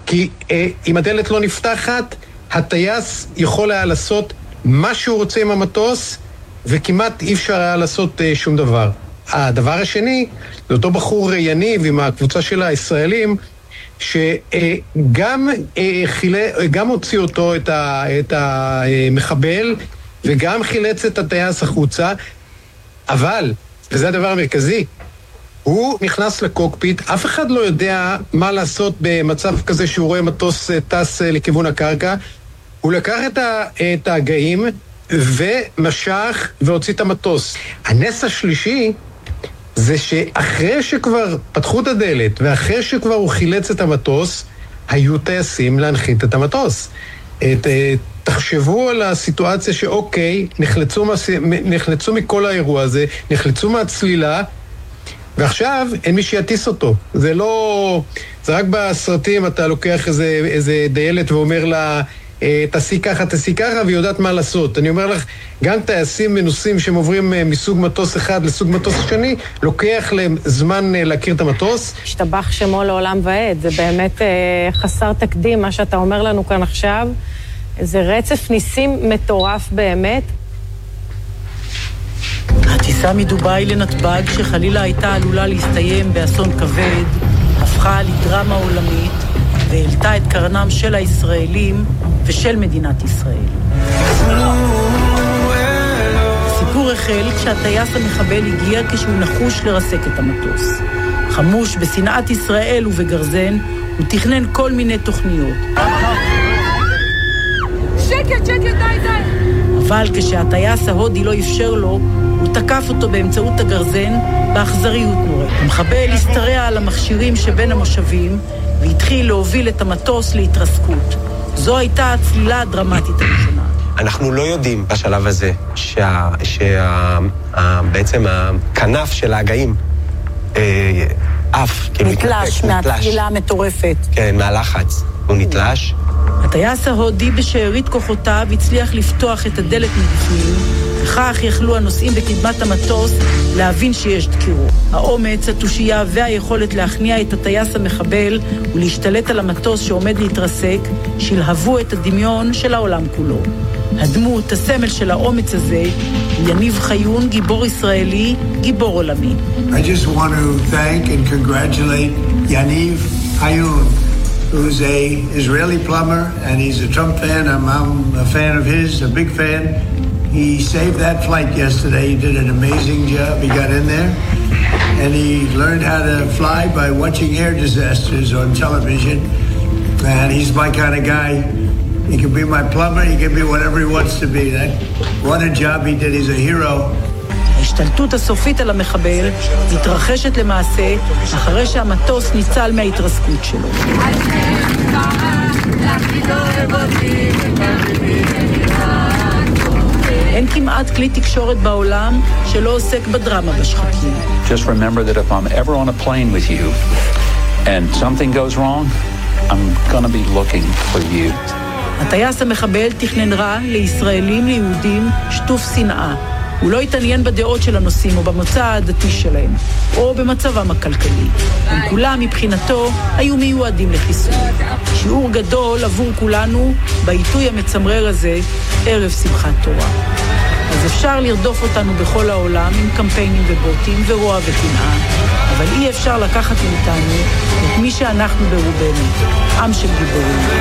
כי אם הדלת לא נפתחת, הטייס יכול היה לעשות מה שהוא רוצה עם המטוס, וכמעט אי אפשר היה לעשות שום דבר. הדבר השני, זה אותו בחור יניב עם הקבוצה של הישראלים, שגם הוציא אותו את המחבל, וגם חילץ את הטייס החוצה, אבל, וזה הדבר המרכזי, הוא נכנס לקוקפיט, אף אחד לא יודע מה לעשות במצב כזה שהוא רואה מטוס טס לכיוון הקרקע, הוא לקח את ההגאים ומשך והוציא את המטוס. הנס השלישי זה שאחרי שכבר פתחו את הדלת ואחרי שכבר הוא חילץ את המטוס, היו טייסים להנחית את המטוס. תחשבו על הסיטואציה שאוקיי, נחלצו מכל האירוע הזה, נחלצו מהצלילה, ועכשיו אין מי שיטיס אותו. זה לא... זה רק בסרטים אתה לוקח איזה דיילת ואומר לה, תעשי ככה, והיא יודעת מה לעשות. אני אומר לך, גם טייסים מנוסים שהם עוברים מסוג מטוס אחד לסוג מטוס שני, לוקח להם זמן להכיר את המטוס. השתבח שמו לעולם ועד, זה באמת חסר תקדים, מה שאתה אומר לנו כאן עכשיו. זה רצף ניסים מטורף באמת. הטיסה מדובאי לנתב"ג, שחלילה הייתה עלולה להסתיים באסון כבד, הפכה לדרמה עולמית, והעלתה את קרנם של הישראלים ושל מדינת ישראל. הסיפור החל כשהטייס המחבל הגיע כשהוא נחוש לרסק את המטוס. חמוש בשנאת ישראל ובגרזן, הוא תכנן כל מיני תוכניות. שקט, די. אבל כשהטייס ההודי לא אפשר לו, הוא תקף אותו באמצעות הגרזן באכזריות נוראית. המחבל הסתרע על המכשירים שבין המושבים, והתחיל להוביל את המטוס להתרסקות. זו הייתה הצלילה הדרמטית הראשונה. אנחנו לא יודעים בשלב הזה בעצם הכנף של ההגאים עף. נתלש מהצלילה המטורפת. כן, מהלחץ. הוא נתלש. הטייס ההודי בשארית כוחותיו הצליח לפתוח את הדלת מבפנים, וכך יכלו הנוסעים בקדמת המטוס להבין שיש דקירות. האומץ, התושייה והיכולת להכניע את הטייס המחבל ולהשתלט על המטוס שעומד להתרסק, שלהבו את הדמיון של העולם כולו. הדמות, הסמל של האומץ הזה, הוא יניב חיון, גיבור ישראלי, גיבור עולמי. I just want to thank and congratulate Yaniv Hayun, who's a Israeli plumber, and he's a Trump fan. I'm a fan of his, a big fan. He saved that flight yesterday. He did an amazing job. He got in there, and he learned how to fly by watching air disasters on television. And he's my kind of guy. He can be my plumber. He can be whatever he wants to be. What a job he did. He's a hero. ההשתלטות הסופית על המחבל מתרחשת למעשה אחרי שהמטוס ניצל מההתרסקות שלו. אין כמעט כלי תקשורת בעולם שלא עוסק בדרמה בשחקים. Just remember that if I'm ever on a plane with you and something goes wrong, I'm gonna be looking for you. הטייס המחבל תכנן רע לישראלים, ליהודים, שטוף שנאה. הוא לא התעניין בדעות של הנוסעים או במוצא העדתי שלהם, או במצבם הכלכלי. הם כולם מבחינתו היו מיועדים לחיסול. שיעור גדול עבור כולנו בעיתוי המצמרר הזה, ערב שמחת תורה. אז אפשר לרדוף אותנו בכל העולם עם קמפיינים ובוטים ורוע וקנאה, אבל אי אפשר לקחת מאיתנו את מי שאנחנו ברובנו, עם של גיבורים.